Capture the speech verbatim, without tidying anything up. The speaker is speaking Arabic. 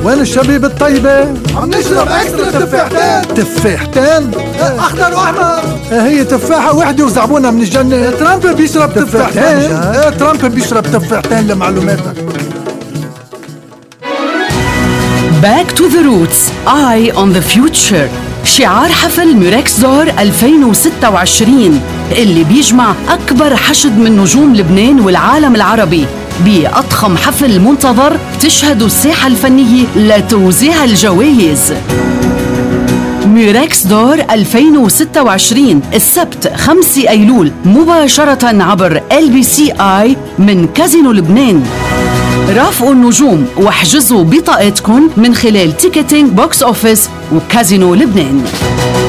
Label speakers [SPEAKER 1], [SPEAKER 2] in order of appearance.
[SPEAKER 1] وين الشبيب الطيبة؟
[SPEAKER 2] عم نشرب اكسترا تفاحتين.
[SPEAKER 1] تفاحتين؟
[SPEAKER 2] اخضر واحمر.
[SPEAKER 1] هي تفاحة وحدة وزعبونها من الجنة.
[SPEAKER 2] ترامب بيشرب تفاحتين.
[SPEAKER 1] ايه ترامب بيشرب تفاحتين لمعلوماتك.
[SPEAKER 3] Back to the roots, Eye on the future. شعار حفل ميركس دور ألفين وستة وعشرين اللي بيجمع أكبر حشد من نجوم لبنان والعالم العربي بأضخم حفل منتظر تشهد الساحة الفنية لتوزيع الجوائز. ميركس دور ألفين وستة وعشرين السبت خمسة أيلول مباشرة عبر إل بي سي آي من كازينو لبنان. رافقوا النجوم واحجزوا بطاقتكم من خلال تيكتينج بوكس أوفيس وكازينو لبنان.